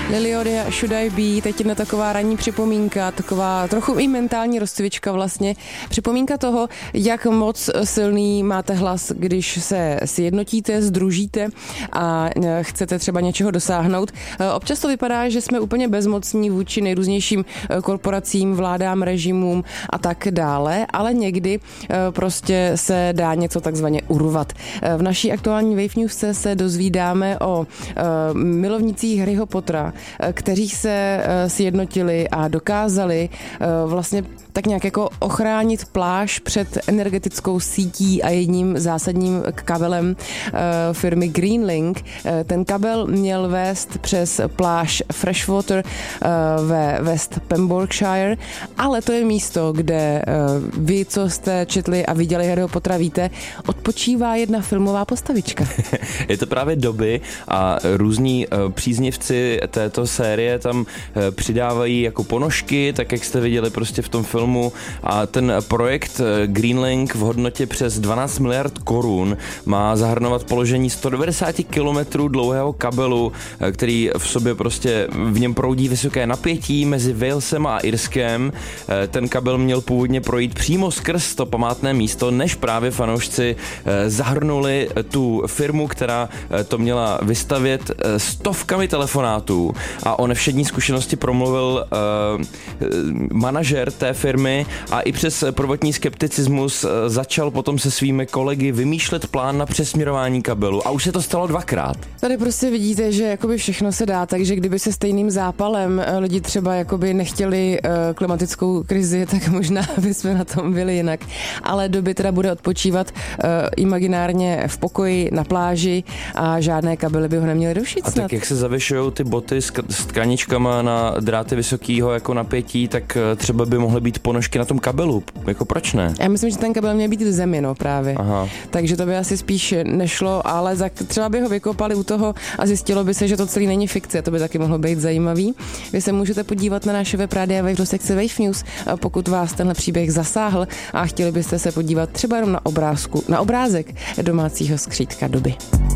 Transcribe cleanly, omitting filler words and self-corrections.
Lily Odia, Should I Be, teď jedna taková ranní připomínka, taková trochu i mentální rozcvička vlastně. Připomínka toho, jak moc silný máte hlas, když se sjednotíte, sdružíte a chcete třeba něčeho dosáhnout. Občas to vypadá, že jsme úplně bezmocní vůči nejrůznějším korporacím, vládám, režimům a tak dále, ale někdy prostě se dá něco takzvaně urvat. V naší aktuální Wave News se dozvídáme o milovnících Harryho Pottera, kteří se sjednotili a dokázali vlastně tak nějak jako ochránit pláž před energetickou sítí a jedním zásadním kabelem firmy Greenlink. Ten kabel měl vést přes pláž Freshwater ve West Pembrokeshire, ale to je místo, kde vy, co jste četli a viděli Harryho Pottera, víte, odpočívá jedna filmová postavička. Je to právě Dobby a různí příznivci této série tam přidávají jako ponožky, tak jak jste viděli prostě v tom filmu, a ten projekt Greenlink v hodnotě přes 12 miliard korun má zahrnovat položení 190 kilometrů dlouhého kabelu, který v sobě prostě v něm proudí vysoké napětí mezi Walesem a Irskem. Ten kabel měl původně projít přímo skrz to památné místo, než právě fanoušci zahrnuli tu firmu, která to měla vystavět stovkami telefonátů, a o nevšední zkušenosti promluvil manažer té firmy a i přes prvotní skepticismus začal potom se svými kolegy vymýšlet plán na přesměrování kabelu, a už se to stalo 2krát. Tady prostě vidíte, že jakoby všechno se dá, takže kdyby se stejným zápalem lidi třeba jakoby nechtěli klimatickou krizi, tak možná bychom na tom byli jinak. Ale Dobby teda bude odpočívat imaginárně v pokoji na pláži a žádné kabely by ho neměly rušit. A tak jak se zavěšujou ty boty s tkaničkama na dráty vysokého jako napětí, tak třeba by mohly být ponožky na tom kabelu. Jako proč ne? Já myslím, že ten kabel měl být v zemi, no právě. Aha. Takže to by asi spíš nešlo, ale třeba by ho vykopali u toho a zjistilo by se, že to celý není fikce. To by taky mohlo být zajímavý. Vy se můžete podívat na naše web Rádia Wave do sekce Wave News, pokud vás tenhle příběh zasáhl a chtěli byste se podívat třeba jenom na obrázek domácího skřítka Dobby.